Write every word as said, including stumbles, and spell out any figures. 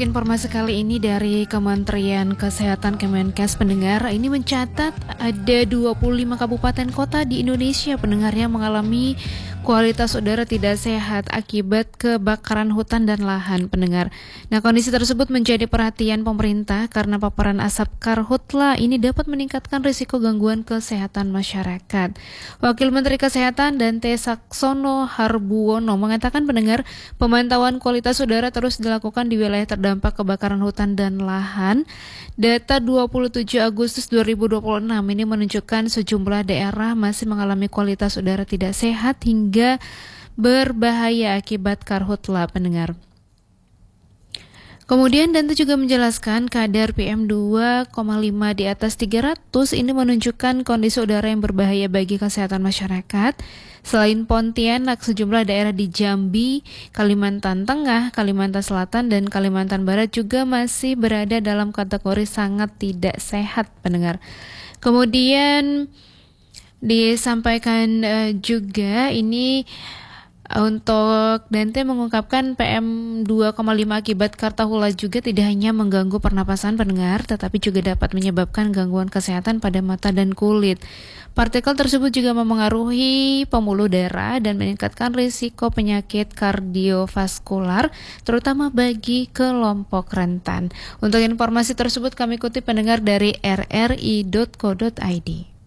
Untuk informasi kali ini dari Kementerian Kesehatan Kemenkes pendengar, ini mencatat ada dua puluh lima kabupaten kota di Indonesia pendengar yang mengalami kualitas udara tidak sehat akibat kebakaran hutan dan lahan pendengar. Nah, kondisi tersebut menjadi perhatian pemerintah karena paparan asap karhutla ini dapat meningkatkan risiko gangguan kesehatan masyarakat. Wakil Menteri Kesehatan Dante Saxono Harbuwono mengatakan pendengar, pemantauan kualitas udara terus dilakukan di wilayah terdampak kebakaran hutan dan lahan. Data dua puluh tujuh Agustus dua ribu dua puluh enam ini menunjukkan sejumlah daerah masih mengalami kualitas udara tidak sehat hingga berbahaya akibat karhutla pendengar. Kemudian Dante juga menjelaskan kadar P M dua koma lima di atas tiga ratus ini menunjukkan kondisi udara yang berbahaya bagi kesehatan masyarakat. Selain Pontianak, sejumlah daerah di Jambi, Kalimantan Tengah, Kalimantan Selatan, dan Kalimantan Barat juga masih berada dalam kategori sangat tidak sehat pendengar. Kemudian disampaikan uh, juga ini untuk Dante mengungkapkan P M dua koma lima akibat karhutla juga tidak hanya mengganggu pernapasan pendengar, tetapi juga dapat menyebabkan gangguan kesehatan pada mata dan kulit. Partikel tersebut juga memengaruhi pembuluh darah dan meningkatkan risiko penyakit kardiovaskular, terutama bagi kelompok rentan. Untuk informasi tersebut kami kutip pendengar dari r r i dot co dot i d.